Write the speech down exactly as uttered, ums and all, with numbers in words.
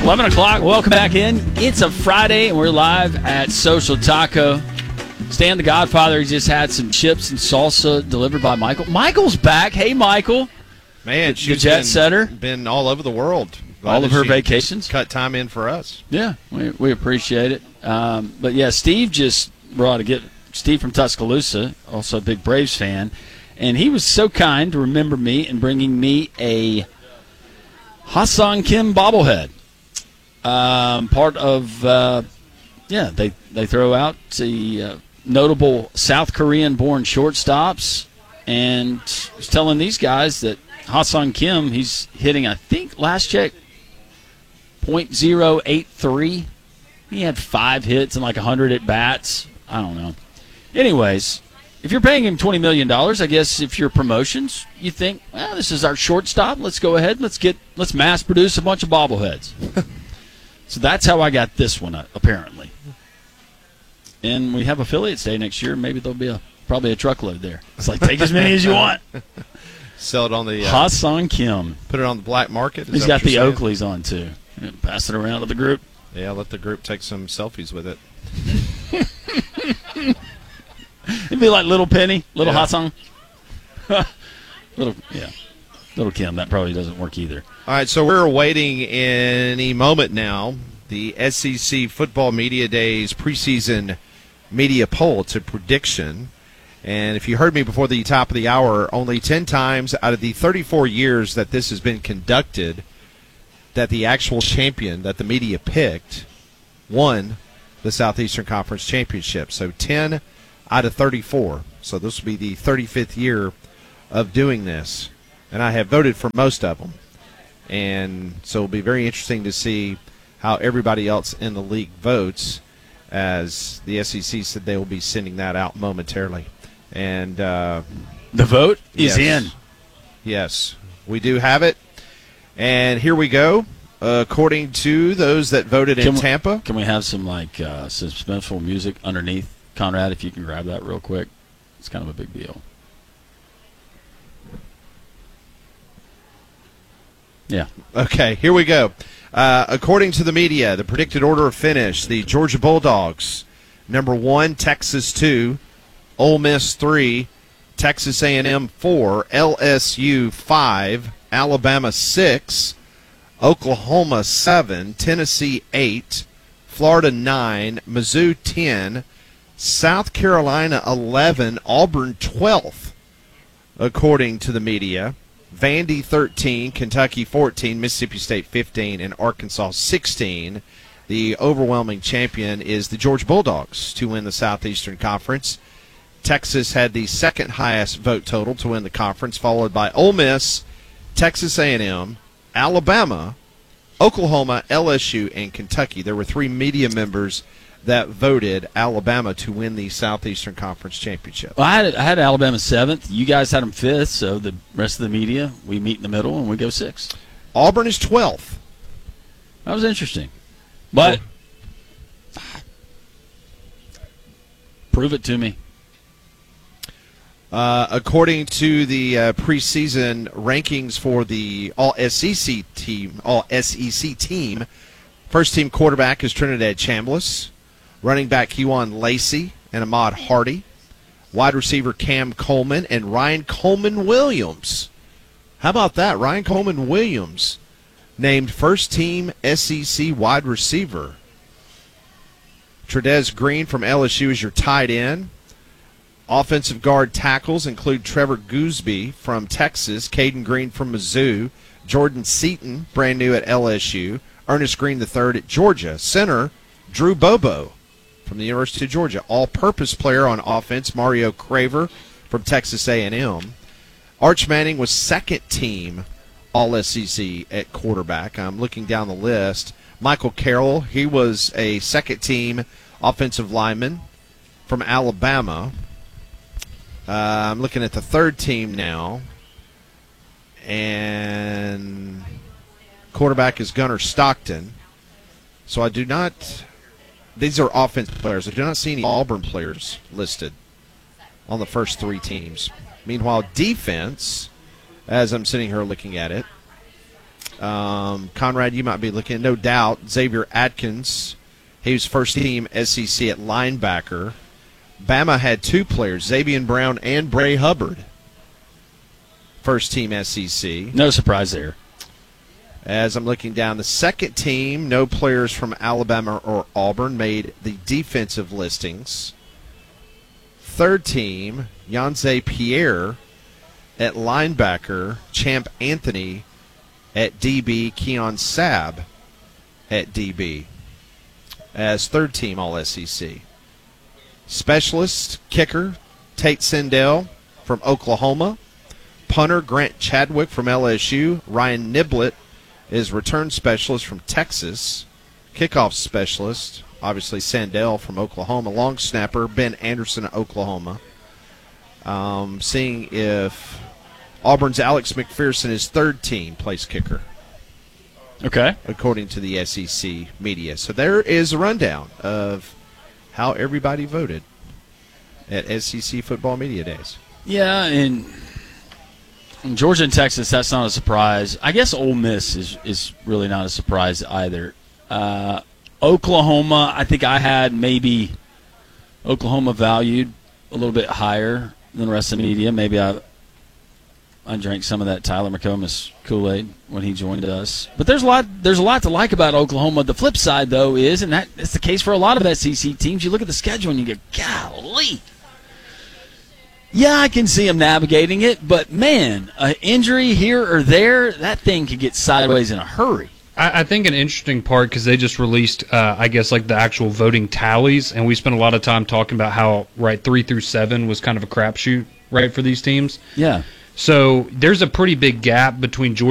eleven o'clock, welcome back in. It's a Friday, and we're live at Social Taco. Stan the Godfather, he just had some chips and salsa delivered by Michael. Michael's back. Hey, Michael. Man, the, she's the jet been, setter. been all over the world. Glad all of her she vacations. Cut time in for us. Yeah, we, we appreciate it. Um, but, yeah, Steve just brought a get Steve from Tuscaloosa, also a big Braves fan, and he was so kind to remember me and bringing me a Ha-Seong Kim bobblehead. Um, part of, uh, yeah, they, they throw out the uh, notable South Korean-born shortstops, and I was telling these guys that Ha-Seong Kim, he's hitting, I think, last check, point oh eight three. He had five hits and like one hundred at-bats. I don't know. Anyways, if you're paying him twenty million dollars, I guess if you're promotions, you think, well, this is our shortstop. Let's go ahead. Let's get let's mass produce a bunch of bobbleheads. So that's how I got this one, uh, apparently. And we have Affiliates Day next year. Maybe there'll be a probably a truckload there. It's like, take as many as you want. Sell it on the... Uh, Ha-Seong Kim. Put it on the black market? He's got the Oakleys on, too. Pass it around to the group. Yeah, let the group take some selfies with it. It'd be like Little Penny, Little yeah. Ha-Seong. Little, yeah. Little Kim, that probably doesn't work either. All right, so we're awaiting any moment now the S E C Football Media Days preseason media poll. It's a prediction. And if you heard me before the top of the hour, only ten times out of the thirty-four years that this has been conducted that the actual champion that the media picked won the Southeastern Conference Championship. So ten out of thirty-four. So this will be the thirty-fifth year of doing this. And I have voted for most of them. And so it'll be very interesting to see how everybody else in the league votes, as the S E C said they will be sending that out momentarily. And uh, the vote is yes, in. Yes, we do have it. And here we go. Uh, according to those that voted can in we, Tampa. Can we have some like uh, suspenseful music underneath? Conrad, if you can grab that real quick. It's kind of a big deal. Yeah. Okay, here we go. Uh, according to the media, the predicted order of finish, the Georgia Bulldogs, number one, Texas two, Ole Miss three, Texas A and M four, L S U five, Alabama six, Oklahoma seven, Tennessee eight, Florida nine, Mizzou ten, South Carolina eleven, Auburn twelfth, according to the media. Vandy thirteen, Kentucky fourteen, Mississippi State fifteen, and Arkansas sixteen. The overwhelming champion is the Georgia Bulldogs to win the Southeastern Conference. Texas had the second highest vote total to win the conference, followed by Ole Miss, Texas A and M, Alabama, Oklahoma, L S U, and Kentucky. There were three media members that voted Alabama to win the Southeastern Conference Championship. Well, I had I had Alabama seventh. You guys had them fifth, so the rest of the media, we meet in the middle and we go sixth. Auburn is twelfth. That was interesting. But prove it to me. Uh, according to the uh, preseason rankings for the All S E C team, All S E C team, first team quarterback is Trinidad Chambliss. Running back Huon Lacey and Ahmad Hardy. Wide receiver Cam Coleman and Ryan Coleman Williams. How about that? Ryan Coleman Williams named first team S E C wide receiver. Trudez Green from L S U is your tight end. Offensive guard tackles include Trevor Gooseby from Texas, Caden Green from Mizzou, Jordan Seaton, brand new at L S U, Ernest Green the third at Georgia. Center, Drew Bobo from the University of Georgia. All-purpose player on offense, Mario Craver from Texas A and M. Arch Manning was second team All S E C at quarterback. I'm looking down the list. Michael Carroll, he was a second team offensive lineman from Alabama. Uh, I'm looking at the third team now. And quarterback is Gunnar Stockton. So I do not... These are offensive players. I do not see any Auburn players listed on the first three teams. Meanwhile, defense, as I'm sitting here looking at it, Um, Conrad, you might be looking, no doubt. Xavier Atkins, he was first team S E C at linebacker. Bama had two players, Xavier Brown and Bray Hubbard. First team S E C. No surprise there. As I'm looking down, the second team, no players from Alabama or Auburn made the defensive listings. Third team, Yanze Pierre at linebacker, Champ Anthony at D B, Keon Sabb at D B as third team All S E C. Specialist, kicker, Tate Sendell from Oklahoma. Punter, Grant Chadwick from L S U. Ryan Niblett is return specialist from Texas. Kickoff specialist, obviously Sandell from Oklahoma. Long snapper, Ben Anderson of Oklahoma. Um, seeing if Auburn's Alex McPherson is third team place kicker. Okay. According to the S E C media. So there is a rundown of how everybody voted at S E C Football Media Days. Yeah, and in Georgia and Texas, that's not a surprise. I guess Ole Miss is, is really not a surprise either. Uh, Oklahoma, I think I had maybe Oklahoma valued a little bit higher than the rest of the media. Maybe I I drank some of that Tyler McComas Kool-Aid when he joined us. But there's a lot there's a lot to like about Oklahoma. The flip side, though, is, and that, that's the case for a lot of S E C teams, you look at the schedule and you go, golly. Yeah, I can see them navigating it, but, man, an injury here or there, that thing could get sideways in a hurry. I, I think an interesting part, because they just released, uh, I guess, like the actual voting tallies, and we spent a lot of time talking about how, right, three through seven was kind of a crapshoot, right, for these teams. Yeah. So there's a pretty big gap between Georgia